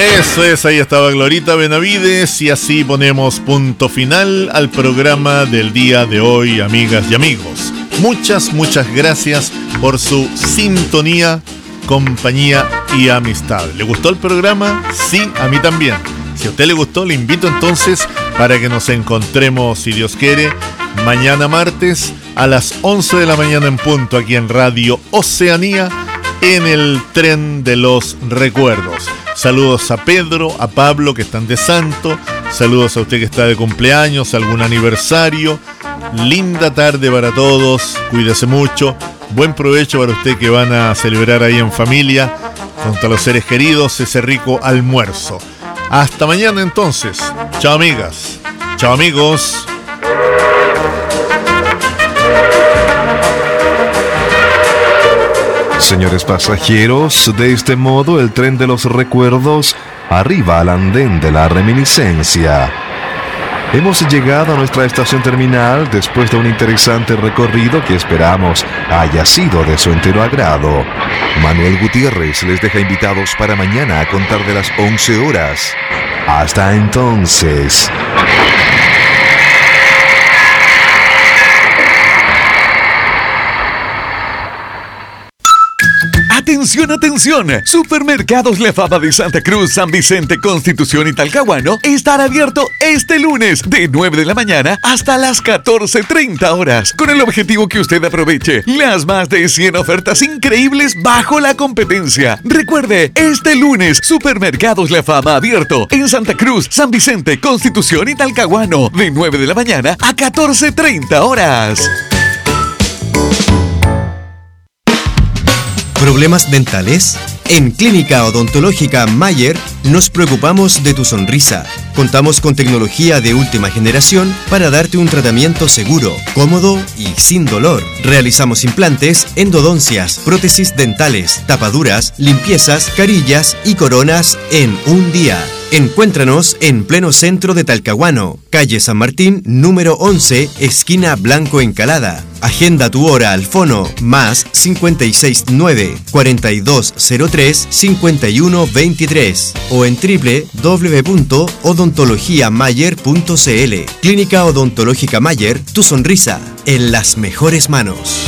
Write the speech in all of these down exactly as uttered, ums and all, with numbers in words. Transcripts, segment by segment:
Eso es, ahí estaba Glorita Benavides y así ponemos punto final al programa del día de hoy, amigas y amigos. Muchas, muchas gracias por su sintonía, compañía y amistad. ¿Le gustó el programa? Sí, a mí también. Si a usted le gustó, le invito entonces para que nos encontremos, si Dios quiere, mañana martes a las once de la mañana en punto aquí en Radio Oceanía en el Tren de los Recuerdos. Saludos a Pedro, a Pablo que están de santo, saludos a usted que está de cumpleaños, algún aniversario. Linda tarde para todos, cuídese mucho, buen provecho para usted que van a celebrar ahí en familia, junto a los seres queridos, ese rico almuerzo. Hasta mañana entonces, chao amigas, chao amigos. Señores pasajeros, de este modo el tren de los recuerdos arriba al andén de la reminiscencia. Hemos llegado a nuestra estación terminal después de un interesante recorrido que esperamos haya sido de su entero agrado. Manuel Gutiérrez les deja invitados para mañana a contar de las once horas. Hasta entonces. Atención, atención. Supermercados La Fama de Santa Cruz, San Vicente, Constitución y Talcahuano estará abierto este lunes de nueve de la mañana hasta las catorce treinta horas, con el objetivo que usted aproveche las más de cien ofertas increíbles bajo la competencia. Recuerde, este lunes Supermercados La Fama abierto en Santa Cruz, San Vicente, Constitución y Talcahuano de nueve de la mañana a catorce treinta horas. ¿Problemas dentales? En Clínica Odontológica Mayer nos preocupamos de tu sonrisa. Contamos con tecnología de última generación para darte un tratamiento seguro, cómodo y sin dolor. Realizamos implantes, endodoncias, prótesis dentales, tapaduras, limpiezas, carillas y coronas en un día. Encuéntranos en pleno centro de Talcahuano, calle San Martín, número once, esquina Blanco Encalada. Agenda tu hora al fono más cincuenta y seis nueve, cuarenta y dos cero tres, cincuenta y uno veintitrés o en doble u doble u doble u punto odontología mayer punto c l. Clínica Odontológica Mayer, tu sonrisa en las mejores manos.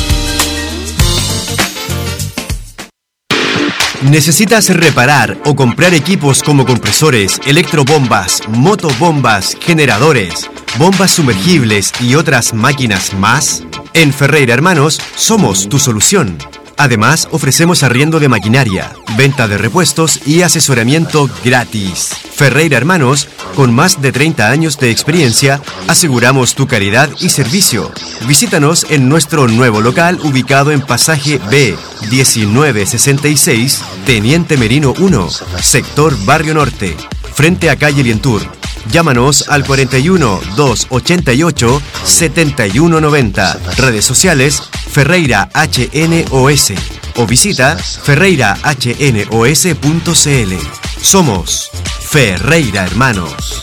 ¿Necesitas reparar o comprar equipos como compresores, electrobombas, motobombas, generadores, bombas sumergibles y otras máquinas más? En Ferreira Hermanos somos tu solución. Además, ofrecemos arriendo de maquinaria, venta de repuestos y asesoramiento gratis. Ferreira Hermanos, con más de treinta años de experiencia, aseguramos tu calidad y servicio. Visítanos en nuestro nuevo local ubicado en Pasaje B, diecinueve sesenta y seis, Teniente Merino uno, sector Barrio Norte, frente a calle Lientur. Llámanos al cuarenta y uno, doscientos ochenta y ocho, setenta y uno noventa. Redes sociales Ferreira H N O S o visita ferreira h n o s punto c l. Somos Ferreira Hermanos.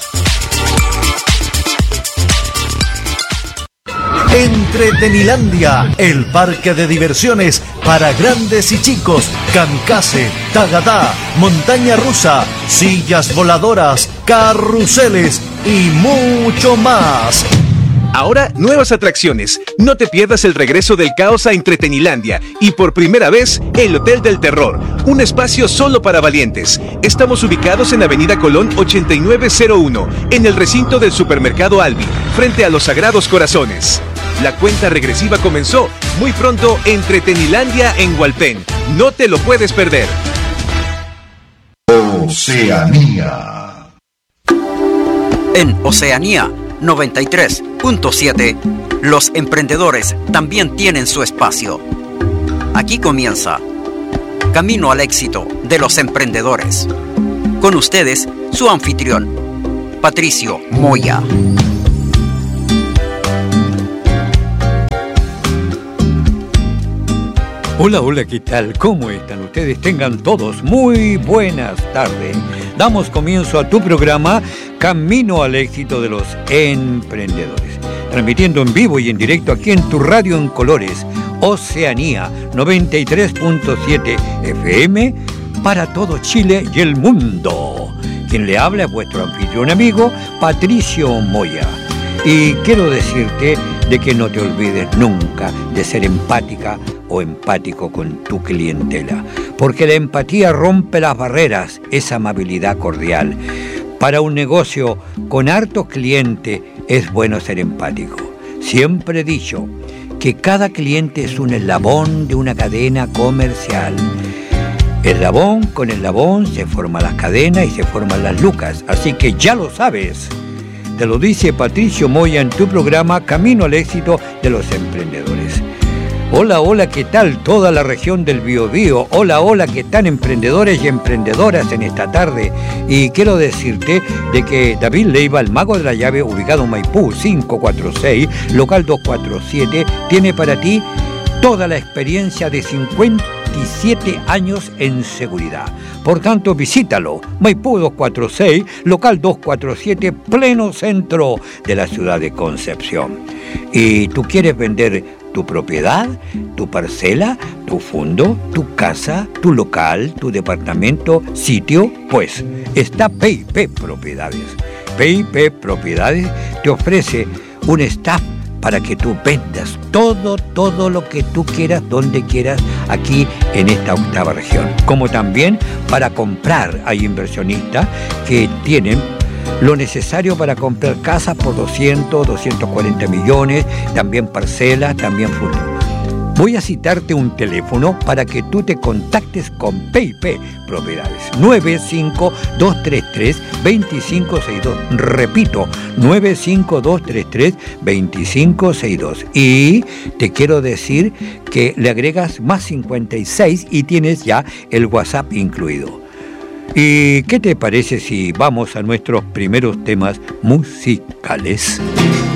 Entretenilandia, el parque de diversiones para grandes y chicos, kamikaze, tagadá, montaña rusa, sillas voladoras, carruseles y mucho más. Ahora, nuevas atracciones. No te pierdas el regreso del caos a Entretenilandia y por primera vez, el Hotel del Terror, un espacio solo para valientes. Estamos ubicados en Avenida Colón ochenta y nueve cero uno, en el recinto del Supermercado Albi, frente a los Sagrados Corazones. La cuenta regresiva comenzó. Muy pronto, Entretenilandia en Hualpén. No te lo puedes perder. Oceanía. En Oceanía noventa y tres punto siete, los emprendedores también tienen su espacio. Aquí comienza Camino al Éxito de los Emprendedores. Con ustedes, su anfitrión, Patricio Moya. Hola, hola, ¿qué tal? ¿Cómo están ustedes? Tengan todos muy buenas tardes. Damos comienzo a tu programa Camino al Éxito de los Emprendedores. Transmitiendo en vivo y en directo aquí en tu radio en colores, Oceanía noventa y tres punto siete F M, para todo Chile y el mundo. Quien le habla es vuestro anfitrión amigo, Patricio Moya. Y quiero decirte de que no te olvides nunca de ser empática o empático con tu clientela, porque la empatía rompe las barreras, esa amabilidad cordial. Para un negocio con hartos clientes es bueno ser empático. Siempre he dicho que cada cliente es un eslabón de una cadena comercial. Eslabón con eslabón se forman las cadenas y se forman las lucas, así que ya lo sabes. Te lo dice Patricio Moya en tu programa Camino al Éxito de los Emprendedores. Hola, hola, ¿qué tal toda la región del Biobío? Hola, hola, ¿qué tal emprendedores y emprendedoras en esta tarde? Y quiero decirte de que David Leiva, el mago de la llave, ubicado en Maipú cinco cuatro seis, local doscientos cuarenta y siete, tiene para ti toda la experiencia de cincuenta y siete años en seguridad. Por tanto, visítalo. Maipú doscientos cuarenta y seis, local doscientos cuarenta y siete, pleno centro de la ciudad de Concepción. ¿Y tú quieres vender tu propiedad, tu parcela, tu fondo, tu casa, tu local, tu departamento, sitio? Pues está P I P Propiedades. P I P Propiedades te ofrece un staff para que tú vendas todo, todo lo que tú quieras, donde quieras, aquí en esta octava región. Como también para comprar. Hay inversionistas que tienen lo necesario para comprar casas por doscientos, doscientos cuarenta millones, también parcelas, también fondos. Voy a citarte un teléfono para que tú te contactes con P I P Propiedades. nueve cinco dos tres tres, dos cinco seis dos. Repito, nueve cinco dos tres tres, dos cinco seis dos. Y te quiero decir que le agregas más cincuenta y seis y tienes ya el WhatsApp incluido. ¿Y qué te parece si vamos a nuestros primeros temas musicales?